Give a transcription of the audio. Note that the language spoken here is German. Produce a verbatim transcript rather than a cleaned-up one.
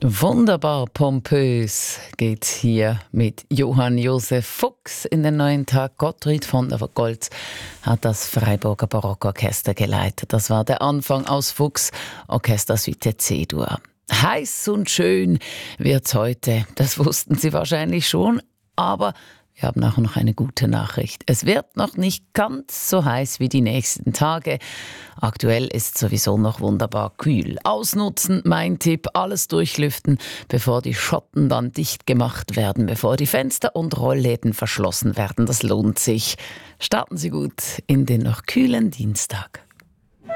Wunderbar pompös geht's hier mit Johann Josef Fuchs in den neuen Tag. Gottfried von der Goltz hat das Freiburger Barockorchester geleitet. Das war der Anfang aus Fuchs, Orchestersuite C-Dur. Heiß und schön wird's heute, das wussten Sie wahrscheinlich schon, aber wir haben auch noch eine gute Nachricht. Es wird noch nicht ganz so heiß wie die nächsten Tage. Aktuell ist sowieso noch wunderbar kühl. Ausnutzen, mein Tipp, alles durchlüften, bevor die Schotten dann dicht gemacht werden, bevor die Fenster und Rollläden verschlossen werden. Das lohnt sich. Starten Sie gut in den noch kühlen Dienstag.